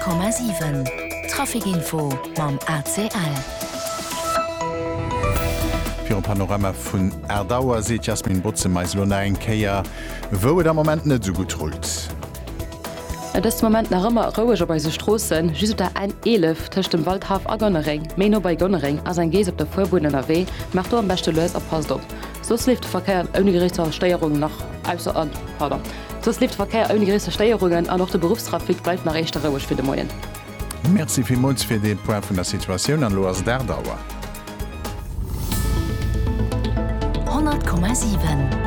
100,7 Trafikinfo mam ACL. Für ein Panorama von Erdauer sieht Jasmin Butze meist Luna in Kea, wo der Moment nicht so gut rollt. Das Moment nach immer ruhig bei so Straßen, just da ein 11 zwischen dem Waldhaf a Gonnering, Meno bei Gonnering, als ein Gäse auf der Vorbunden AW, macht du am besten Lös auf Pasdorf. So schläft der Verkehr ohne gerichtete Steuerungen nach, So schläft der Verkehr ohne gerichtete Steuerungen, auch noch der Berufstrafik bleibt nach echt ruhig für den Morgen. Merci vielmals für den Point von der Situation an Loas d'Erdauer. 100,7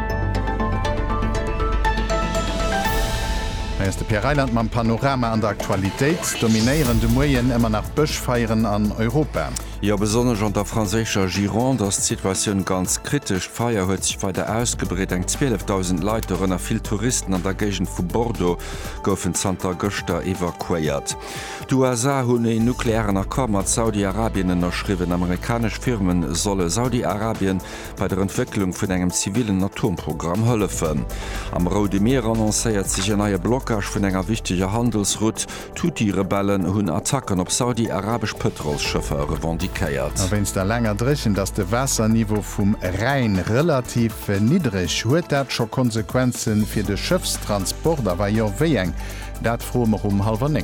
Erste Per Rheinland mam Panorama an der Aktualität dominierende Moien immer nach Böschfeieren an Europa. Ja, besonders an der französischer Gironde ist die Situation ganz kritisch. Feier hat sich weiter ausgebreitet. 12.000 Leute und viele Touristen an der Gegend von Bordeaux goufen Santa Augusta evakuiert. Die USA haben einen nuklearen Akkord mit Saudi-Arabien unterschrieben. Amerikanische Firmen sollen Saudi-Arabien bei der Entwicklung von einem zivilen Atomprogramm helfen. Am Roten Meer annonciert sich eine neue Blockage von einer wichtigen Handelsroute. Houthi-Rebellen haben Attacken auf saudi-arabische Petrolschiffe revendiert. Wenn es da länger drechen, dass das Wasserniveau vom Rhein relativ niedrig huet, dat schon Konsequenzen für den Schiffstransport, aber ja wéng, dat froh wir 9:30.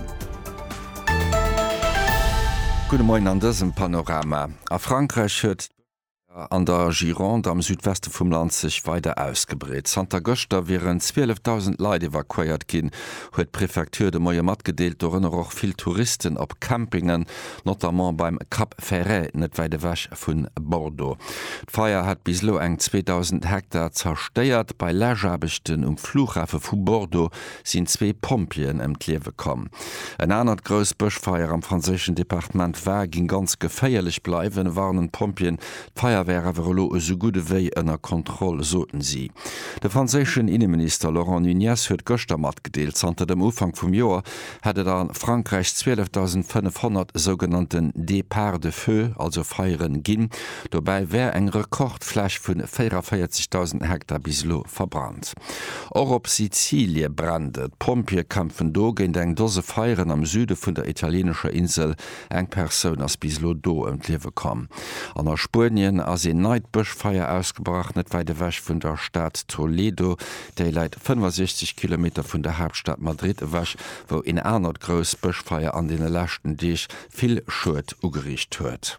Guten Morgen an diesem Panorama. A Frankreich hat an der Gironde am Südwesten vom Land sich weiter ausgebreitet. Santa Augusta wären 12.000 Leute evakuiert gin, huet Präfektur de Moie mat gedeelt, dorinnen auch viel Touristen op Campingen, notamment beim Cap Ferret, net weide wäch vun Bordeaux. D'Feier hat bislo eng 2000 Hektar zersteiert, bei Lägerbechten Flughafen vu Bordeaux sind 2 Pompien Liewe kom. Ein aner grös Böschfeier am französischen Departement war ging ganz geféierlich bleiwen, warnen Pompien Feier wäre so gute wéi ënner Kontrolle soten sie. Der französischen Innenminister Laurent Nunez huet Göster mat gedeelt. Anter dem Ufang vum Joer hätte an Frankreich 12.500 sogenannten Départ de Feu, also Feieren ginn. Dobei wär eng Rekordfläch vun 44.000 Hektar bislo verbrannt. Auch op Sizilie brandet. Pompier kämpfen do géint eng dose Feieren am Süde vun der italienischer Insel eng Persoun as bislo do Liewe kom. An der Spurien as se Neidböschfeier ausgebracht, net weide wäch vun der Stadt Toledo, déi leit 65 Kilometer vun der Hauptstadt Madrid wäch, wo in einer grös Böschfeier an den lächten Deeg vill Schuld ugericht huet.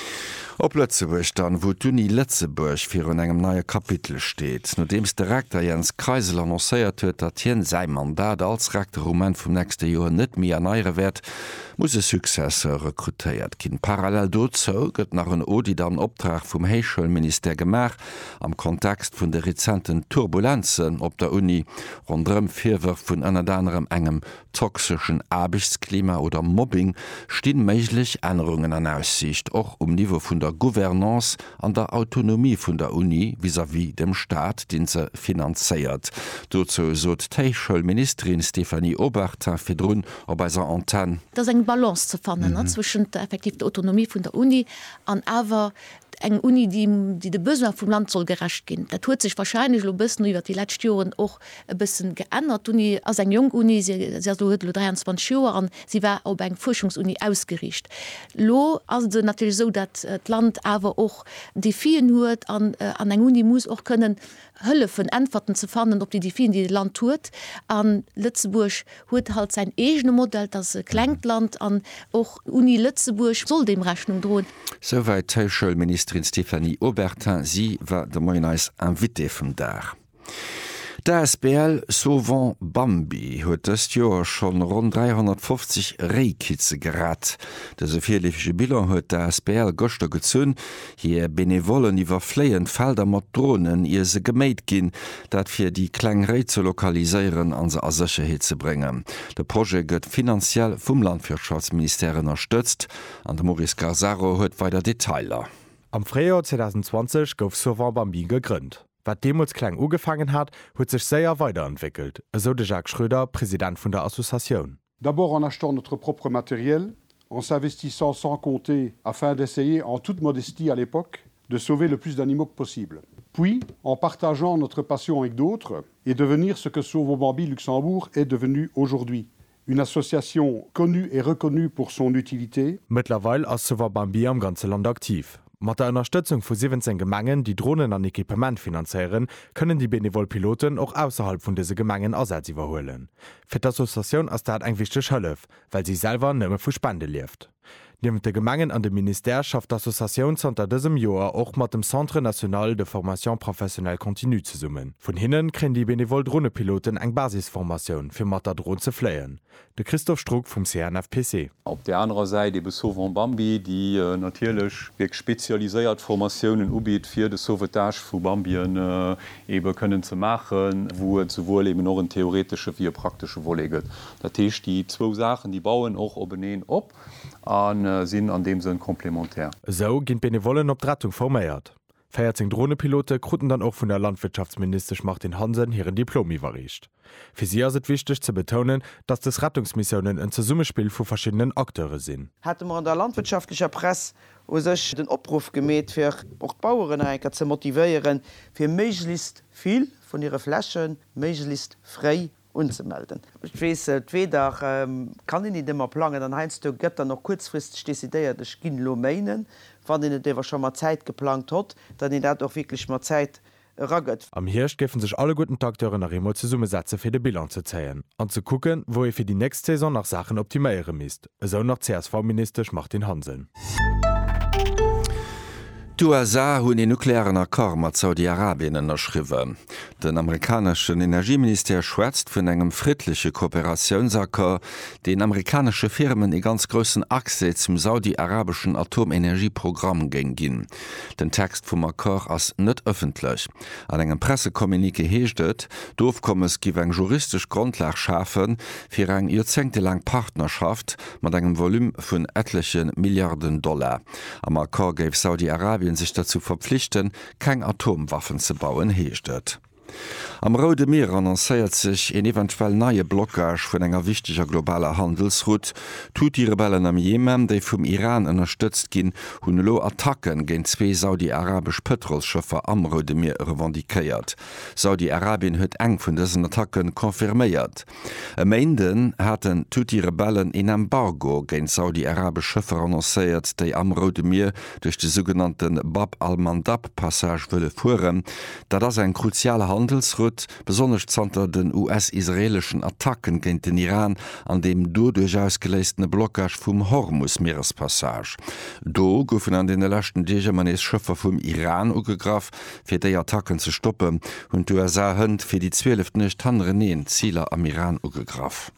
Op Lützeburg dann, wo Uni Lützeburg fir un engem neue Kapitel steht. No dems Direktor Jens Kreisel annoncéiert huet, dat hien sei Mandat als Rektorrument vum nächste Joer net mi erneiere werd, muss Successor rekrutéiert ginn. Parallel dozo gëtt nach een Audit an Optrag vum Heichschulminister gemach am Kontext vun de rezenten Turbulenzen op der Uni rondëm Virwer vun ënner anderem engem toxischen Arbichtsklima oder Mobbing stehen méiglich Änderungen an Aussicht, och Niveau vun der Gouvernance an der Autonomie vun der Uni vis-à-vis dem Staat, den se finanzéiert. Dozo sot Heichschulministerin Stefanie Obertin firrun op eiser Antenne. Das eng Balance zu fannen zwischen der effektive Autonomie von der Uni an aber eng Uni, die de Besoin vom Land soll gerecht gehen. Da tut sich wahrscheinlich lo bisschen über die letzten Jahren auch ein bisschen geändert. Uni als eng Junguni, sie 23 Jahre an, sie war auf eng Forschungsuni ausgerichtet. Lo also natürlich so, dass das Land aber auch die vielen hört an eng Uni muss auch können Hölle von Antworten zu fannen, ob die vielen die Land tut. An Lützeburg hat halt sein eigenes Modell, das Kleinland an auch Uni Lützeburg soll dem Rechnung drohen. Soweit Heichschulministerin Stefanie Obertin, sie war der Moin als Invité vom Dach. Der SBL Sauvant Bambi huet das Jahr schon rund 350 Rehkitze gerat. Der vierlifische Bilan huet der SBL Goster gezünn, hier Benevolen iwwer fleien Felder mat Drohnen ihr se geméit gin, dat fir die Kleinrei zu lokaliseieren an se Sicherheit zu bringen. Der Projekt gëtt finanziell vum Landwirtschaftsministerium unterstützt. An der Maurice Garzaro huet weiter Detailer. Am Frühjahr 2020 gouf Sauvant Bambi gegrünnt. Wat Demos klein ugefangen hat, huet sich sehr weiterentwickelt, so de Jacques Schröder, Präsident von der Association. D'abord en achetant notre propre matériel, en s'investissant sans compter afin d'essayer en toute modestie à l'époque de sauver le plus d'animaux que possible. Puis, en partageant notre passion avec d'autres et devenir ce que Sauvant Bambi Luxembourg est devenu aujourd'hui. une association connue et reconnue pour son utilité. Mittlerweile ist Sauver Bambi am ganzen Land aktiv. Mit der Unterstützung von 17 Gemengen, die Drohnen an Equipment finanzieren, können die Benevol-Piloten auch außerhalb von diesen Gemengen Ersatz überholen. Für die Association ist das ein wichtiger Hilfe, weil sie selber nicht mehr für Spende lebt. Neben den Gemengen an dem Ministère schafft die Association unter diesem Jahr auch mit dem Centre National de Formation Professionnelle Continue zu summen. Von hinnen kriegen die Benevol-Drohnenpiloten eine Basisformation für mit der Drohne zu fliegen. Der Christoph Struck vom CNFPC. Auf der anderen Seite die Sauver Bambi, die natürlich wirklich spezialisiert Formationen anbietet für die Sauvetage von Bambien eben können zu machen, wo sowohl eben noch ein theoretische wie ein praktische Wolle geht. Das heißt, die zwei Sachen, die bauen auch oben ab und sind an dem Sinn komplementär. So gehen Benevolen op Rettung formiert. 14 Drohnepilote kruten dann auch von der Landwirtschaftsminister Martin Hansen ihren Diplom überreicht. Für sie ist es wichtig zu betonen, dass das Rettungsmissionen ein Zusammenspiel von verschiedenen Akteuren sind. Hätte man an der landwirtschaftlichen Presse sich den Abruf gemäht, für auch Bauern zu motivieren, für möglichst viel von ihren Flächen möglichst frei unzumelden. Ich weiß, weder kann ich nicht immer planen, dann heißt du Götter noch kurzfristig dezidiert, ich gehe nur meinen, wenn ich der schon mal Zeit geplant hat, dann ist das auch wirklich mal Zeit ragget. Am Hirsch dürfen sich alle guten Akteure nach immer zusammensetzen, für die Bilanz zu zählen und zu gucken, wo ihr für die nächste Saison nach Sachen optimieren müsst. So nach CSV-Minister Martin Hansen. USA hunn e nuklearen Akkor mat Saudi-Arabien ënnerschriwe. Den amerikaschen Energieminister schwätzt vun engem friedliche Kooperationsakker, den amerikanische Firmen e ganz grossen Akse zum saudi-arabischen Atomenergieprogramm geng ginn. Den Text vum Akkor ass net öffentlich. An engem Pressekommunike heeschtet, doofkommes giw eng juristisch Grundlag schafen fir eng jahrzehntelang Partnerschaft mat engem Volum vun etlichen Milliarden $. Am Akkor géif Saudi-Arabien sich dazu verpflichten, kein Atomwaffen zu bauen, heeschtet. Am Rote Meer annoncéiert sich en eventuell neue Blockage vun enger wichtiger globaler Handelsroute. Tut die Rebellen am Jemen, déi vum Iran unterstützt ginn, hunn lo Attacken géint 2 saudi-arabisch Petrolschëffer am Rote Meer revendikéiert. Saudi-Arabien huet eng vun diesen Attacken konfirméiert. Am Ende hatten die Rebellen in Embargo géint saudi-arabisch Schëffer annoncéiert, déi am Rote Meer durch die sogenannten Bab al-Mandab-Passage wëlle fuhren, da das ein kruzialer Handelsroute, besonders zanter den US-israelischen Attacken géint den Iran an dem dodurch ausgeléisene Blockage vum Hormuz-Meerespassage. Do goufen an den lächten Degermanes Schëffer vum Iran ugegraf, fir déi Attacken ze stoppen, und USA hënnt fir die 12 nicht andere Zieler am Iran ugegraf.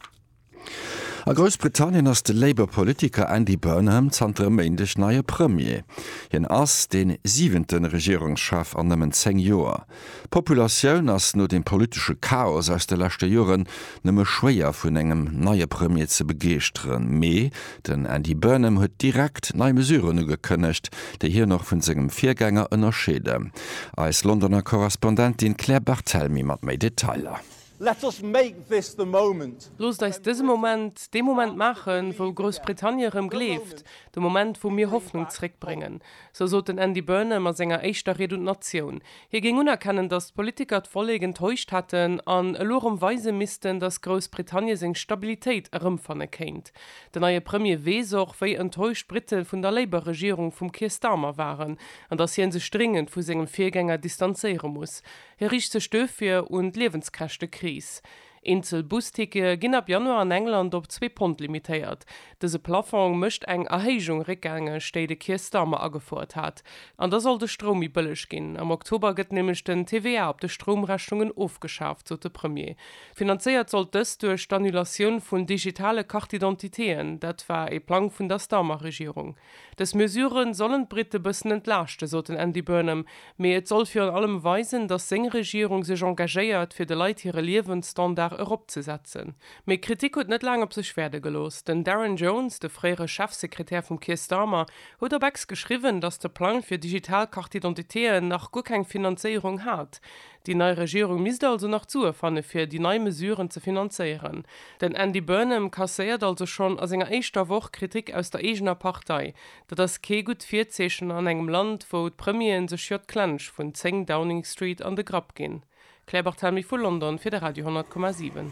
A Großbritannien ass de Labour-Politiker Andy Burnham zanter méindech neue Premier. Hien ass den 7. Regierungschef an nëmmen 10 Joer. Populatioun ass no dem politische Chaos aus de lachte Joren nëmme schwéier vun engem neue Premier ze begeestren. Mee, den Andy Burnham huet direkt neue Mesuren ugekënnecht, déi hier noch vun segem Viergänger ënnerschede. Als Londoner Korrespondentin Claire Barthelmy mat méi Detailer. Let us make this the moment. Los da ist diesen Moment, den Moment machen, wo Großbritannien gelebt, den Moment, wo mir Hoffnung zurückbringen. So so den Andy Burnham als seiner echter Redundation. Hier ging unerkennen, dass Politiker völlig enttäuscht hatten, an lorem Weise missten, dass Großbritannien seine Stabilität herumfahren kennt. Der neue Premier weiß auch, wie enttäuscht Briten von der Labour-Regierung vom Keir Starmer waren, und dass sie sich dringend von seinem Vorgänger distanzieren muss. Er riecht sich Stöffe und Lebenskräfte Krise. Inselbustike ginn ab Januar an England op 2 Pond limitiert. Dese Plafond mëcht eng Erhéigung Regänge stei de Keir Starmer agefordert hat. An da soll de Stromi bëllech ginn. Am Oktober gëtt nämlich den TVA op de Stromrechnungen aufgeschafft, so de Premier. Finanziert soll dës durch d'Annulation vun digitale Kartidentitéen, dat war e Plan vun der Starmer-Regierung. Des Mesuren sollen Brite bëssen entlarchte, so den Andy Burnham, me et soll fir an allem weisen, dass seng Regierung sech engagéiert fir de Leiit ihre Lebensstandard herabzusetzen. Me Kritik hat net lang op sich Schwerde gelost, denn Darren Jones, der frühere Chefsekretär vom Keir Starmer, hat auf X geschrieben, dass der Plan für Digitalkartidentitäten noch gar keine Finanzierung hat. Die neue Regierung müsste also noch zuerfahren, für die neuen Mesuren zu finanzieren. Denn Andy Burnham kassiert also schon aus einer ersten Woche Kritik aus der eigenen Partei, dass das kein gut Vierzeichen an einem Land, wo die Premieren sich Clench von 10 Downing Street an den Grab gehen. Claire Barthelmy von London für der Radio 100,7.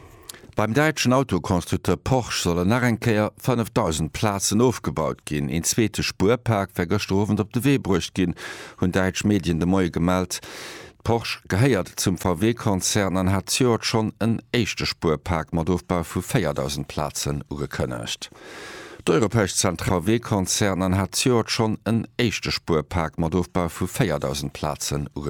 Beim deitschen Autokonstrukteur Porsche soll nach enkeier 5.000 Plazen aufgebaut gin. En zweete Spurpark vergestroen op de Webrucht gin hun Deitsch Medien de Moi gemeldt. Porsche geheiert zum VW-Konzern an hat Zürich schon en echte Spurpark mat Aufbau vu 4.000 Plazen ugekënnecht. D'Europäesch VW-Konzern an hat Zürich schon en echte Spurpark mat Aufbau vu 4.000 Plazen ugekënnecht.